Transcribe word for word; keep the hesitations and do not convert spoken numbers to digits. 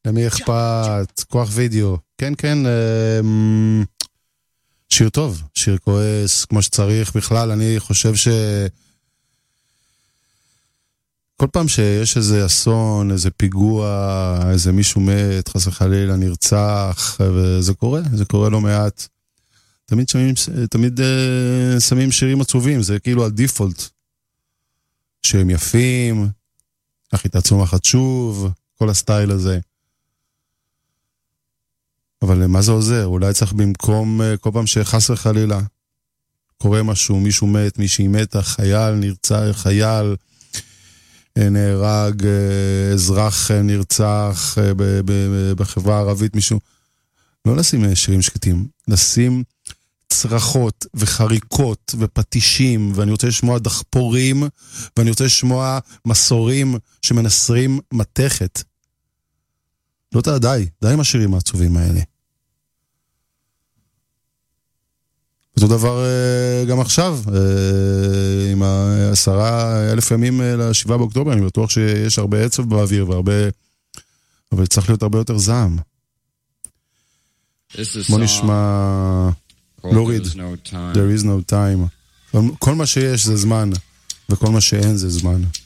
למי אכפת? כוח וידאו. כן, כן, שיר טוב, שיר כועס, כמו שצריך. בכלל, אני חושב ש... כל פעם שיש איזה אסון, איזה פיגוע, איזה מישהו מת, חס וחלילה, נרצח, וזה קורה, זה קורה לא מעט. תמיד שמים, תמיד uh, שמים שירים עצובים, זה כאילו על דיפולט. שירים יפים, אחי תעצומחת שוב, כל הסטייל הזה. אבל מה זה עוזר? אולי צריך במקום, uh, כל פעם שחס וחלילה, קורה משהו, מישהו מת, מישהי מתה, חייל, נרצח, חייל, נהרג, אזרח נרצח בחברה הערבית, מישהו. לא לשים שירים שקטים, לשים צרחות וחריקות ופטישים, ואני רוצה לשמוע דחפורים, ואני רוצה לשמוע מסורים שמנסרים מתכת. לא תדע, די, די עם השירים העצובים האלה. אותו דבר גם עכשיו, עם העשרה אלף ימים לשבעה באוקטובר, אני בטוח שיש הרבה עצב באוויר, והרבה, אבל צריך להיות הרבה יותר זעם. בוא נשמע, לוריד, There is no time. כל מה שיש זה זמן, וכל מה שאין זה זמן.